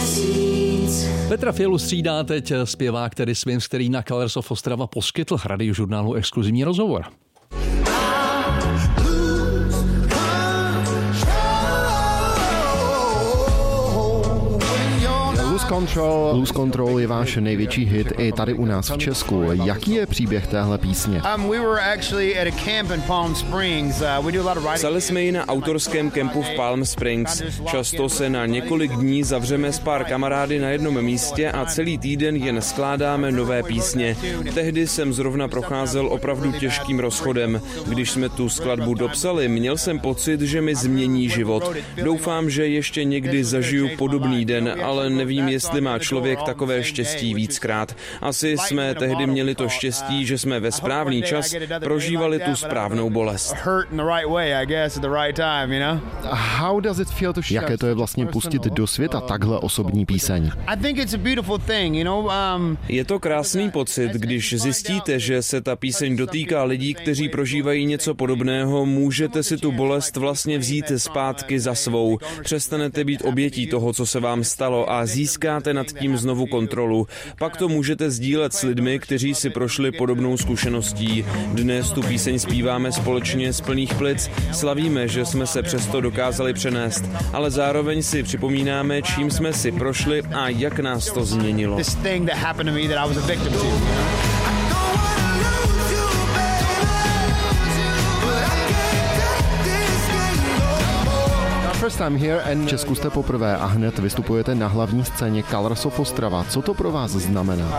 Petra Fialu střídá teď zpěvák Teddy Swims, který na Colors of Ostrava poskytl Radiožurnálu exkluzivní rozhovor. Lose Control je váš největší hit i tady u nás v Česku. Jaký je příběh téhle písně? Psali jsme ji na autorském kempu v Palm Springs. Často se na několik dní zavřeme s pár kamarády na jednom místě a celý týden jen skládáme nové písně. Tehdy jsem zrovna procházel opravdu těžkým rozchodem. Když jsme tu skladbu dopsali, měl jsem pocit, že mi změní život. Doufám, že ještě někdy zažiju podobný den, ale nevím, jestli má člověk takové štěstí víckrát. Asi jsme tehdy měli to štěstí, že jsme ve správný čas prožívali tu správnou bolest. Jaké to je vlastně pustit do světa takhle osobní píseň? Je to krásný pocit, když zjistíte, že se ta píseň dotýká lidí, kteří prožívají něco podobného, můžete si tu bolest vlastně vzít zpátky za svou. Přestanete být obětí toho, co se vám stalo a získáte nad tím znovu kontrolu. Pak to můžete sdílet s lidmi, kteří si prošli podobnou zkušeností. Dnes tu píseň zpíváme společně z plných plic, slavíme, že jsme se přesto dokázali přenést, ale zároveň si připomínáme, čím jsme si prošli a jak nás to změnilo. V Česku jste poprvé a hned vystupujete na hlavní scéně Colors of Ostrava. Co to pro vás znamená?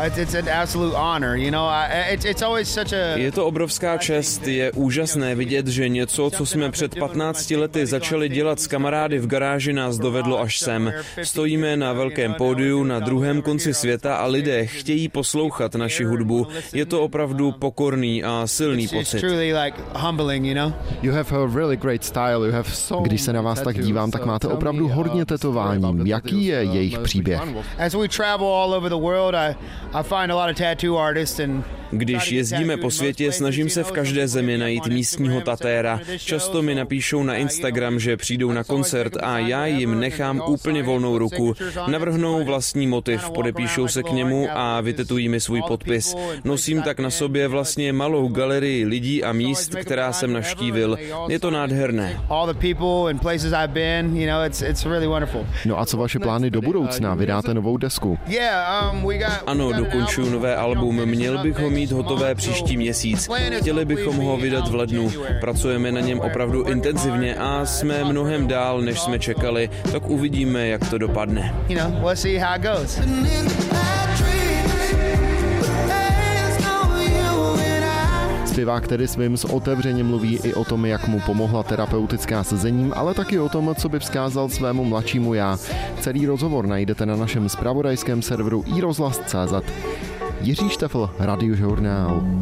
Je to obrovská čest, je úžasné vidět, že něco, co jsme před 15 lety začali dělat s kamarády v garáži, nás dovedlo až sem. Stojíme na velkém pódiu na druhém konci světa a lidé chtějí poslouchat naši hudbu. Je to opravdu pokorný a silný pocit. Když se na vás tak dívám, tak máte opravdu hodně tetování. Jaký je jejich příběh? Když jezdíme po světě, snažím se v každé zemi najít místního tatéra. Často mi napíšou na Instagram, že přijdou na koncert a já jim nechám úplně volnou ruku. Navrhnou vlastní motiv, podepíšou se k němu a vytetují mi svůj podpis. Nosím tak na sobě vlastně malou galerii lidí a míst, která jsem navštívil. Je to nádherné. No a co vaše plány do budoucna? Vydáte novou desku? Ano, dokončuju nové album. Měl bych ho mít hotové příští měsíc. Chtěli bychom ho vydat v lednu. Pracujeme na něm opravdu intenzivně a jsme mnohem dál, než jsme čekali. Tak uvidíme, jak to dopadne. Zpěvák Teddy Swims otevřeně mluví i o tom, jak mu pomohla terapeutická sezením, ale taky o tom, co by vzkázal svému mladšímu já. Celý rozhovor najdete na našem zpravodajském serveru iRozhlas.cz. Jiří Štefl, Radiožurnál.